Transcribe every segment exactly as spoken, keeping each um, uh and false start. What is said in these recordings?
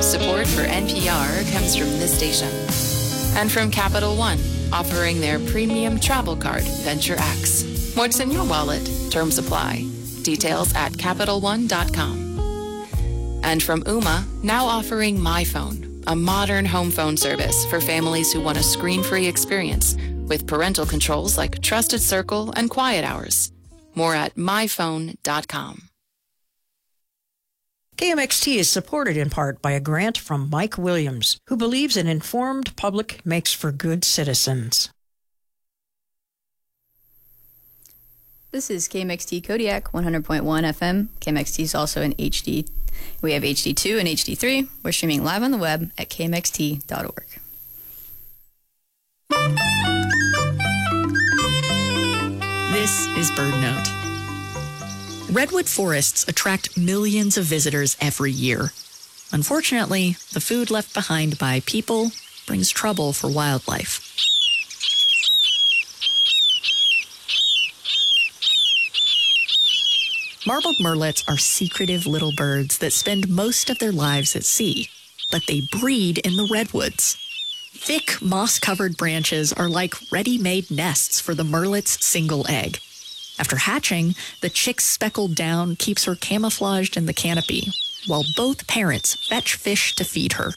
Support for N P R comes from this station. And from Capital One, offering their premium travel card, Venture X. What's in your wallet? Terms apply. Details at Capital One dot com. And from Ooma, now offering MyPhone, a modern home phone service for families who want a screen-free experience with parental controls like Trusted Circle and Quiet Hours. More at My Phone dot com. K M X T is supported in part by a grant from Mike Williams, who believes an informed public makes for good citizens. This is K M X T Kodiak, one hundred point one F M. K M X T is also in H D. We have H D two and H D three. We're streaming live on the web at K M X T dot org. This is BirdNote. Redwood forests attract millions of visitors every year. Unfortunately, the food left behind by people brings trouble for wildlife. Marbled murrelets are secretive little birds that spend most of their lives at sea, but they breed in the redwoods. Thick, moss-covered branches are like ready-made nests for the murrelet's single egg. After hatching, the chick's speckled down keeps her camouflaged in the canopy, while both parents fetch fish to feed her.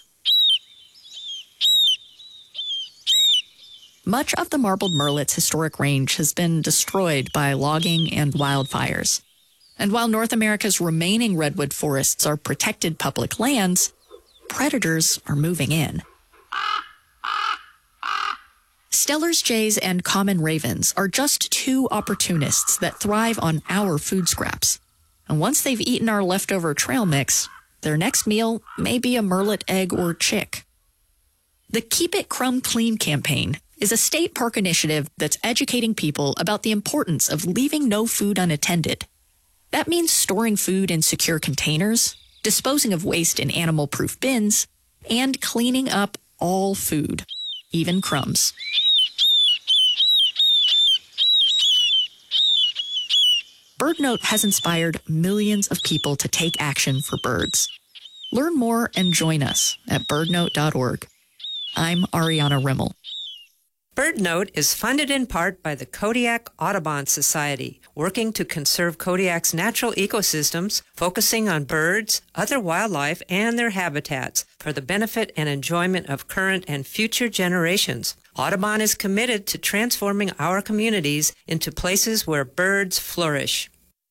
Much of the marbled murrelet's historic range has been destroyed by logging and wildfires. And while North America's remaining redwood forests are protected public lands, predators are moving in. Steller's jays and common ravens are just two opportunists that thrive on our food scraps. And once they've eaten our leftover trail mix, their next meal may be a murrelet egg or chick. The Keep It Crumb Clean campaign is a state park initiative that's educating people about the importance of leaving no food unattended. That means storing food in secure containers, disposing of waste in animal-proof bins, and cleaning up all food, even crumbs. BirdNote has inspired millions of people to take action for birds. Learn more and join us at bird note dot org. I'm Ariana Rimmel. BirdNote is funded in part by the Kodiak Audubon Society, working to conserve Kodiak's natural ecosystems, focusing on birds, other wildlife, and their habitats for the benefit and enjoyment of current and future generations. Audubon is committed to transforming our communities into places where birds flourish.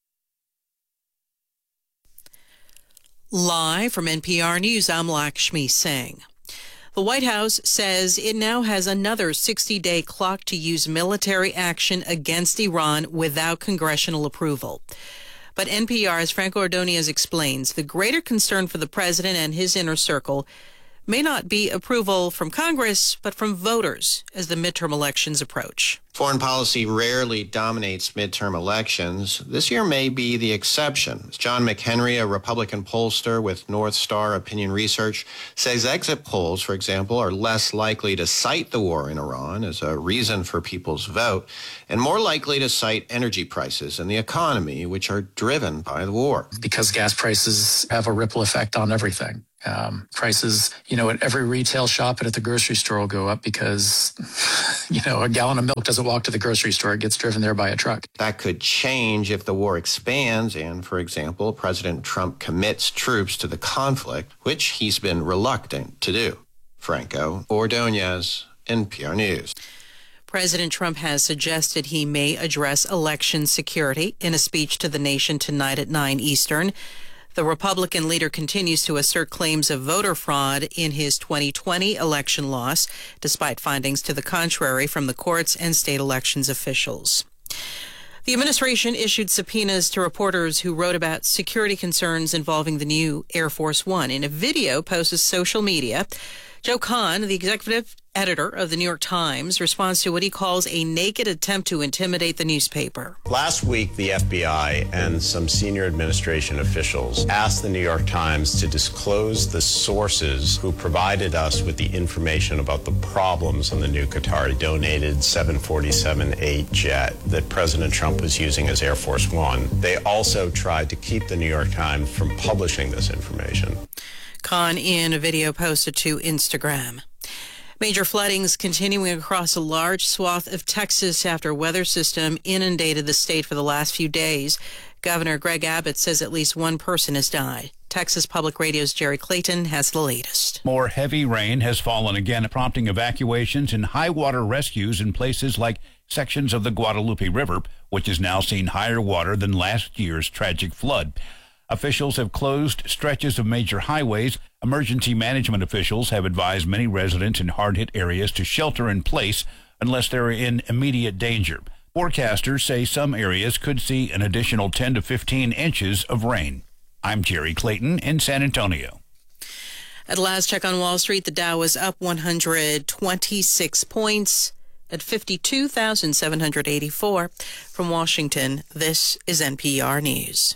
Live from N P R News, I'm Lakshmi Singh. The White House says it now has another sixty-day clock to use military action against Iran without congressional approval. But N P R's Franco Ordonez explains the greater concern for the president and his inner circle may not be approval from Congress, but from voters as the midterm elections approach. Foreign policy rarely dominates midterm elections. This year may be the exception. John McHenry, a Republican pollster with North Star Opinion Research, says exit polls, for example, are less likely to cite the war in Iran as a reason for people's vote, and more likely to cite energy prices and the economy, which are driven by the war. Because gas prices have a ripple effect on everything. Um, prices, you know, at every retail shop and at the grocery store will go up because, you know, a gallon of milk doesn't walk to the grocery store. It gets driven there by a truck. That could change if the war expands and, for example, President Trump commits troops to the conflict, which he's been reluctant to do. Franco Ordonez, N P R News. President Trump has suggested he may address election security in a speech to the nation tonight at nine Eastern. The Republican leader continues to assert claims of voter fraud in his twenty twenty election loss, despite findings to the contrary from the courts and state elections officials. The administration issued subpoenas to reporters who wrote about security concerns involving the new Air Force One. In a video posted to social media, Joe Kahn, the executive editor of the New York Times, responds to what he calls a naked attempt to intimidate the newspaper. Last week, the F B I and some senior administration officials asked the New York Times to disclose the sources who provided us with the information about the problems on the new Qatari-donated seven forty-seven eight jet that President Trump was using as Air Force One. They also tried to keep the New York Times from publishing this information. Khan in a video posted to Instagram. Major floodings continuing across a large swath of Texas after a weather system inundated the state for the last few days. Governor Greg Abbott says at least one person has died. Texas Public Radio's Jerry Clayton has the latest. More heavy rain has fallen again, prompting evacuations and high water rescues in places like sections of the Guadalupe River, which has now seen higher water than last year's tragic flood. Officials have closed stretches of major highways. Emergency management officials have advised many residents in hard-hit areas to shelter in place unless they're in immediate danger. Forecasters say some areas could see an additional ten to fifteen inches of rain. I'm Jerry Clayton in San Antonio. At last check on Wall Street, the Dow was up one hundred twenty-six points at fifty-two thousand seven hundred eighty-four. From Washington, this is N P R News.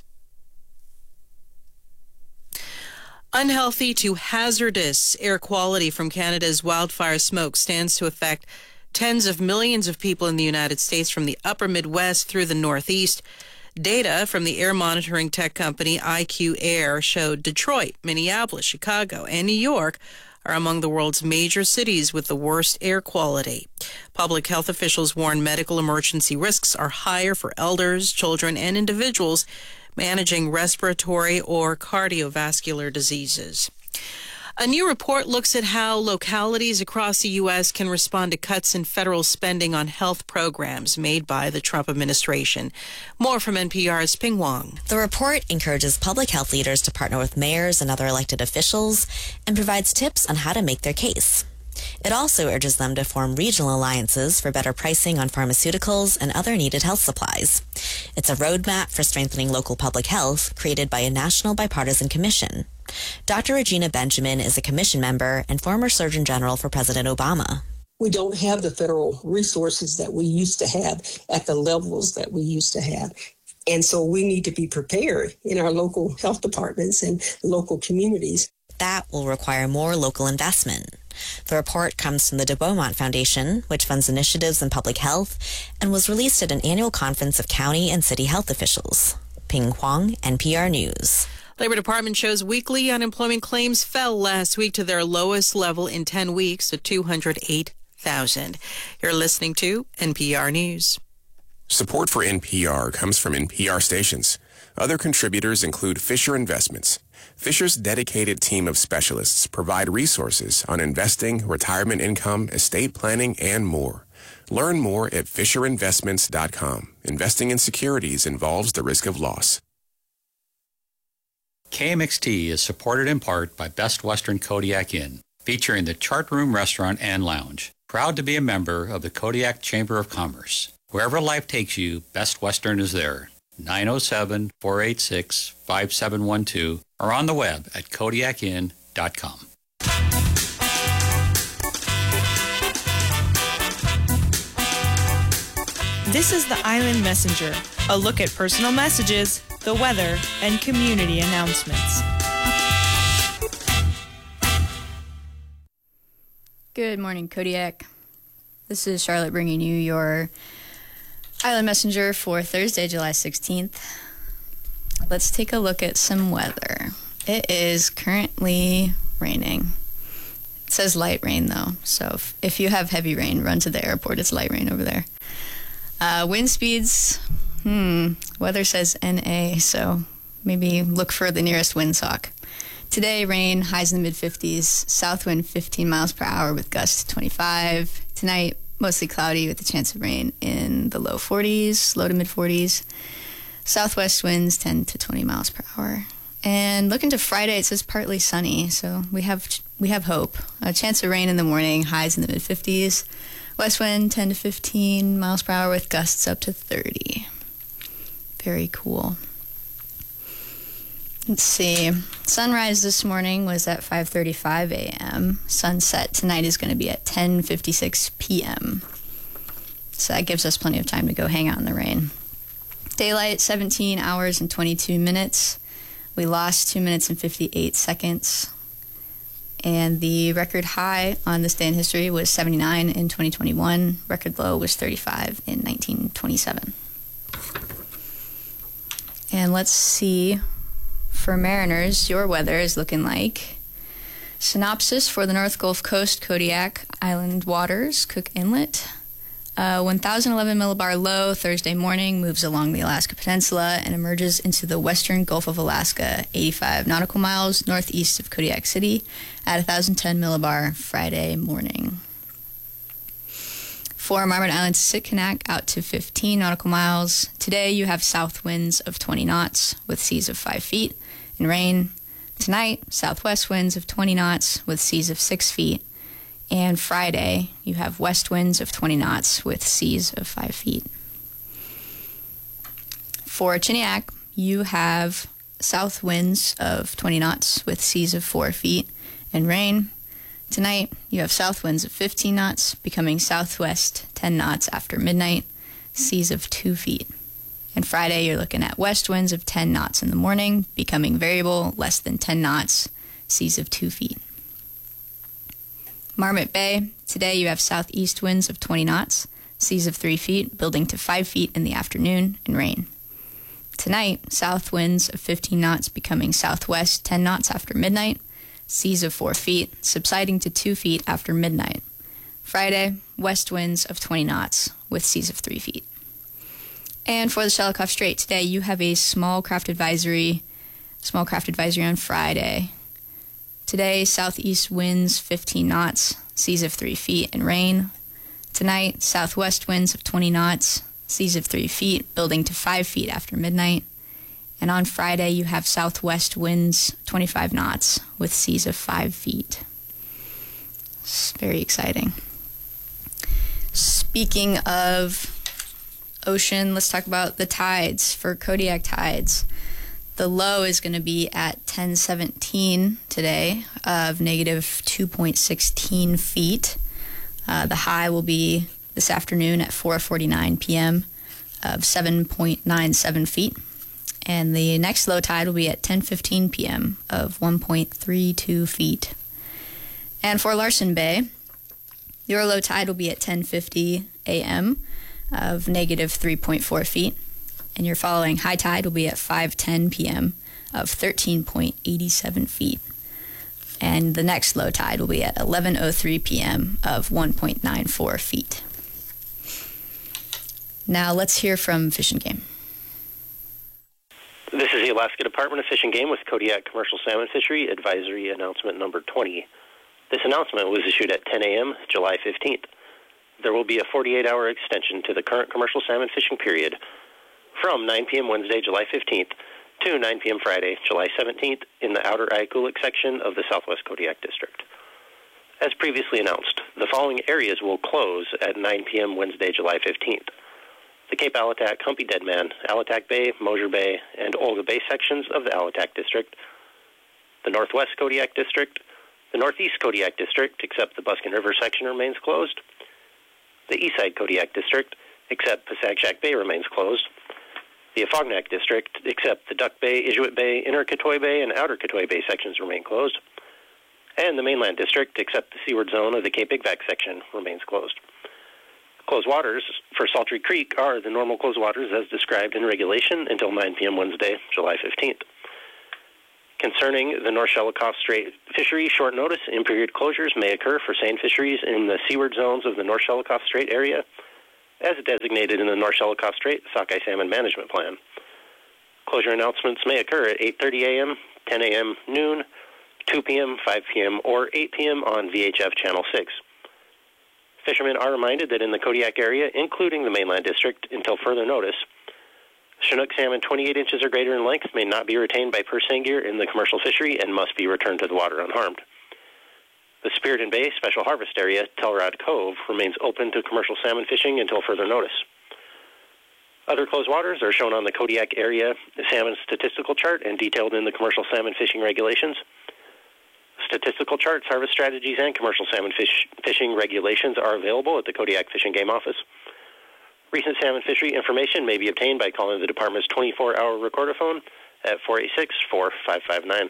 Unhealthy to hazardous air quality from Canada's wildfire smoke stands to affect tens of millions of people in the United States from the upper Midwest through the Northeast. Data from the air monitoring tech company I Q Air showed Detroit, Minneapolis, Chicago, and New York are among the world's major cities with the worst air quality. Public health officials warn medical emergency risks are higher for elders, children, and individuals managing respiratory or cardiovascular diseases. A new report looks at how localities across the U S can respond to cuts in federal spending on health programs made by the Trump administration. More from N P R's Ping Wong. The report encourages public health leaders to partner with mayors and other elected officials and provides tips on how to make their case. It also urges them to form regional alliances for better pricing on pharmaceuticals and other needed health supplies. It's a roadmap for strengthening local public health created by a national bipartisan commission. Doctor Regina Benjamin is a commission member and former Surgeon General for President Obama. We don't have the federal resources that we used to have at the levels that we used to have. And so we need to be prepared in our local health departments and local communities. That will require more local investment. The report comes from the De Beaumont Foundation, which funds initiatives in public health, and was released at an annual conference of county and city health officials. Ping Huang, N P R News. Labor Department shows weekly unemployment claims fell last week to their lowest level in ten weeks at two hundred eight thousand. You're listening to N P R News. Support for N P R comes from N P R stations. Other contributors include Fisher Investments. Fisher's dedicated team of specialists provide resources on investing, retirement income, estate planning, and more. Learn more at fisher investments dot com. Investing in securities involves the risk of loss. K M X T is supported in part by Best Western Kodiak Inn, featuring the Chart Room Restaurant and Lounge. Proud to be a member of the Kodiak Chamber of Commerce. Wherever life takes you, Best Western is there. nine oh seven, four eight six, five seven one two or on the web at kodiak inn dot com. This is the Island Messenger, a look at personal messages, the weather, and community announcements. Good morning, Kodiak. This is Charlotte bringing you your Island Messenger for Thursday, July sixteenth. Let's take a look at some weather. It is currently raining. It says light rain, though, so if, if you have heavy rain, run to the airport. It's light rain over there. Uh, wind speeds, hmm, weather says N A, so maybe look for the nearest windsock. Today, rain, highs in the mid fifties, south wind fifteen miles per hour with gusts twenty-five. Tonight, mostly cloudy with a chance of rain in the low forties, low to mid forties. Southwest winds ten to twenty miles per hour. And looking to Friday, it says partly sunny, so we have we have hope. A chance of rain in the morning, highs in the mid fifties. West wind ten to fifteen miles per hour with gusts up to thirty. Very cool. Let's see. Sunrise this morning was at five thirty-five a.m. Sunset tonight is going to be at ten fifty-six p.m. So that gives us plenty of time to go hang out in the rain. Daylight, seventeen hours and twenty-two minutes. We lost two minutes and fifty-eight seconds. And the record high on this day in history was seventy-nine in twenty twenty-one. Record low was thirty-five in nineteen twenty-seven. And let's see, for Mariners, your weather is looking like Synopsis for the North Gulf Coast, Kodiak Island waters, Cook Inlet. Uh, one thousand eleven millibar low Thursday morning moves along the Alaska Peninsula and emerges into the western Gulf of Alaska, eighty-five nautical miles northeast of Kodiak City at one thousand ten millibar Friday morning. For Marmot Island to Sitkinak out to fifteen nautical miles. Today you have south winds of twenty knots with seas of five feet and rain. Tonight, southwest winds of twenty knots with seas of six feet. And Friday, you have west winds of twenty knots with seas of five feet. For Chiniak, you have south winds of twenty knots with seas of four feet and rain. Tonight, you have south winds of fifteen knots, becoming southwest ten knots after midnight, seas of two feet. And Friday, you're looking at west winds of ten knots in the morning, becoming variable, less than ten knots, seas of two feet. Marmot Bay, today you have southeast winds of twenty knots, seas of three feet, building to five feet in the afternoon, and rain. Tonight, south winds of fifteen knots, becoming southwest ten knots after midnight, seas of four feet, subsiding to two feet after midnight. Friday, west winds of twenty knots, with seas of three feet. And for the Shelikof Strait, today you have a small craft advisory, small craft advisory on Friday. Today, southeast winds fifteen knots, seas of three feet, and rain. Tonight, southwest winds of twenty knots, seas of three feet, building to five feet after midnight. And on Friday, you have southwest winds twenty-five knots, with seas of five feet. It's very exciting. Speaking of ocean, let's talk about the tides. For Kodiak tides, the low is going to be at ten seventeen today of negative two point one six feet. Uh, the high will be this afternoon at four forty-nine p.m. of seven point nine seven feet. And the next low tide will be at ten fifteen p.m. of one point three two feet. And for Larsen Bay, your low tide will be at ten fifty a.m. of negative three point four feet. And your following high tide will be at five ten p.m. of thirteen point eight seven feet. And the next low tide will be at eleven oh three p.m. of one point nine four feet. Now let's hear from Fish and Game. This is the Alaska Department of Fish and Game with Kodiak Commercial Salmon Fishery Advisory Announcement Number twenty. This announcement was issued at ten a.m. July fifteenth. There will be a forty-eight hour extension to the current commercial salmon fishing period from nine p.m. Wednesday, July fifteenth to nine p.m. Friday, July seventeenth in the outer Ayakuluik section of the Southwest Kodiak District. As previously announced, the following areas will close at nine p.m. Wednesday, July fifteenth. The Cape Alatac, Humpy Deadman, Alatac Bay, Mosier Bay, and Olga Bay sections of the Alatac District, the Northwest Kodiak District, the Northeast Kodiak District, except the Buskin River section remains closed, the Eastside Kodiak District, except Pasagshak Bay remains closed, the Afognak District, except the Duck Bay, Inuit Bay, Inner Katoy Bay, and Outer Katoy Bay sections remain closed, and the Mainland District, except the seaward zone of the Cape Igvac section, remains closed. Closed waters for Saltry Creek are the normal closed waters as described in regulation until nine p.m. Wednesday, July fifteenth. Concerning the North Shelikof Strait fishery, short notice in-period closures may occur for seine fisheries in the seaward zones of the North Shelikof Strait area, as designated in the North Shelikof Strait Sockeye Salmon Management Plan. Closure announcements may occur at eight thirty a.m., ten a.m., noon, two p.m., five p.m., or eight p.m. on V H F Channel six. Fishermen are reminded that in the Kodiak area, including the Mainland District, until further notice, Chinook salmon twenty-eight inches or greater in length may not be retained by purse seine gear in the commercial fishery and must be returned to the water unharmed. The Spiriton Bay Special Harvest Area, Telrod Cove, remains open to commercial salmon fishing until further notice. Other closed waters are shown on the Kodiak area salmon statistical chart and detailed in the commercial salmon fishing regulations. Statistical charts, harvest strategies, and commercial salmon fish, fishing regulations are available at the Kodiak Fish and Game Office. Recent salmon fishery information may be obtained by calling the department's twenty-four hour recorder phone at four eight six, four five five nine.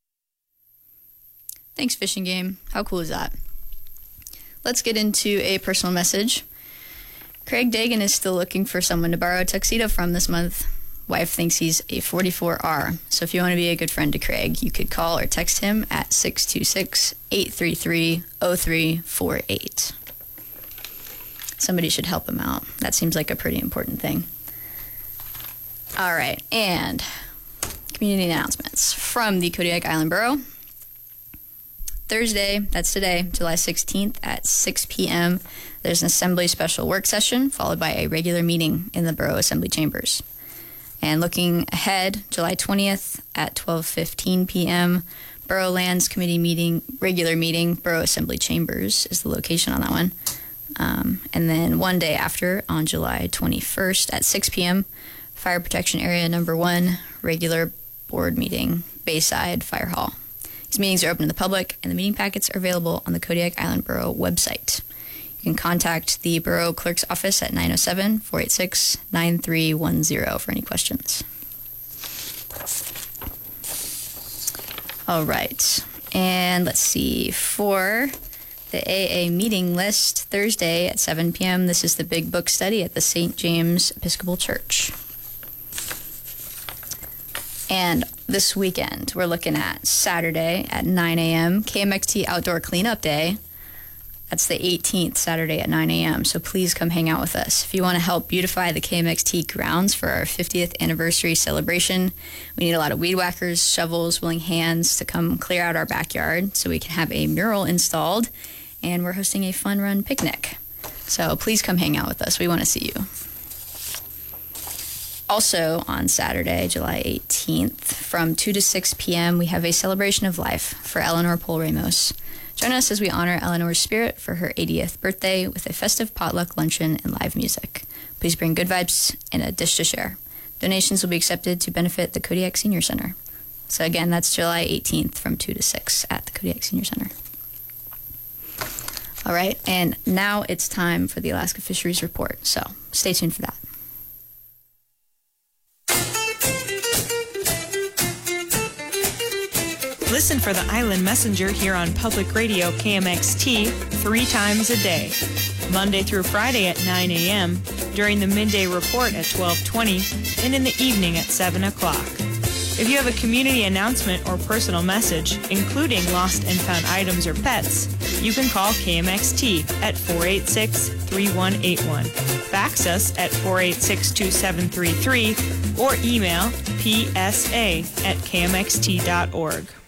Thanks, Fish and Game. How cool is that? Let's get into a personal message. Craig Dagan is still looking for someone to borrow a tuxedo from this month. Wife thinks he's a forty-four R. So if you want to be a good friend to Craig, you could call or text him at six two six, eight three three, zero three four eight. Somebody should help him out. That seems like a pretty important thing. All right, and community announcements from the Kodiak Island Borough. Thursday, that's today, July sixteenth at six p.m., there's an Assembly special work session followed by a regular meeting in the Borough Assembly Chambers. And looking ahead, July twentieth at twelve fifteen p.m., Borough Lands Committee meeting, regular meeting, Borough Assembly Chambers is the location on that one. Um, and then one day after, on July twenty-first at six p.m., Fire Protection Area Number One, regular board meeting, Bayside Fire Hall. These meetings are open to the public, and the meeting packets are available on the Kodiak Island Borough website. You can contact the Borough Clerk's Office at nine oh seven, four eight six, nine three one zero for any questions. All right, and let's see, for the A A meeting list, Thursday at seven p.m., this is the Big Book Study at the Saint James Episcopal Church. And this weekend, we're looking at Saturday at nine a.m., K M X T Outdoor Cleanup Day. That's the eighteenth, Saturday at nine a.m., so please come hang out with us. If you want to help beautify the K M X T grounds for our fiftieth anniversary celebration, we need a lot of weed whackers, shovels, willing hands to come clear out our backyard so we can have a mural installed, and we're hosting a fun run picnic. So please come hang out with us. We want to see you. Also on Saturday, July eighteenth, from two to six p.m., we have a celebration of life for Eleanor Pohl Ramos. Join us as we honor Eleanor's spirit for her eightieth birthday with a festive potluck luncheon and live music. Please bring good vibes and a dish to share. Donations will be accepted to benefit the Kodiak Senior Center. So again, that's July eighteenth from two to six at the Kodiak Senior Center. All right, and now it's time for the Alaska Fisheries Report, so stay tuned for that. Listen for the Island Messenger here on Public Radio K M X T three times a day, Monday through Friday at nine a.m., during the midday report at twelve twenty, and in the evening at seven o'clock. If you have a community announcement or personal message, including lost and found items or pets, you can call K M X T at four eight six, three one eight one, fax us at four eight six, two seven three three, or email p s a at k m x t dot org.